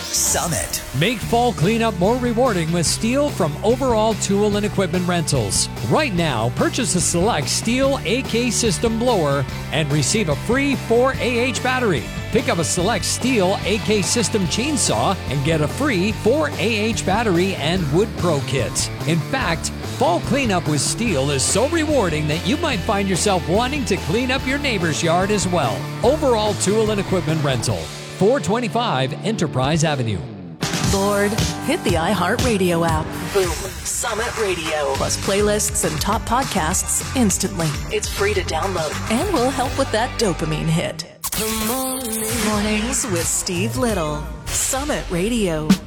Summit. Make fall cleanup more rewarding with STIHL from Overall Tool and Equipment Rentals. Right now, purchase a select STIHL AK System blower and receive a free 4AH battery. Pick up a select STIHL AK System chainsaw and get a free 4AH battery and Wood Pro kit. In fact, fall cleanup with STIHL is so rewarding that you might find yourself wanting to clean up your neighbor's yard as well. Overall Tool and Equipment Rental, 425 Enterprise Avenue. Lord, hit the iHeartRadio app. Boom. Summit Radio. Plus playlists and top podcasts instantly. It's free to download and will help with that dopamine hit. Mornings with Steve Little. Summit Radio.